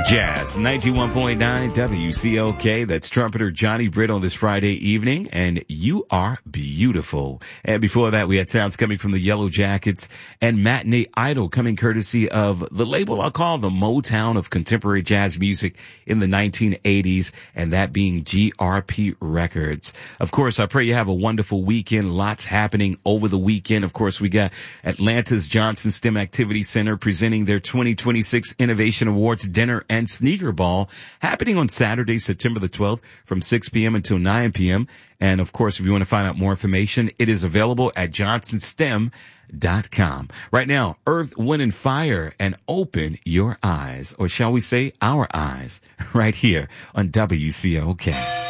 Jazz 91.9 WCOK. That's trumpeter Johnny Britt on this Friday evening. And you are beautiful. And before that, we had sounds coming from the Yellow Jackets and Matinee Idol coming courtesy of the label I'll call the Motown of contemporary jazz music in the 1980s. And that being GRP Records. Of course, I pray you have a wonderful weekend. Lots happening over the weekend. Of course, we got Atlanta's Johnson STEM Activity Center presenting their 2026 Innovation Awards dinner and sneaker ball happening on Saturday, September the 12th from 6 p.m. until 9 p.m. And of course, if you want to find out more information, it is available at johnsonstem.com. Right now, Earth, Wind, and Fire, and open your eyes, or shall we say our eyes, right here on WCOK.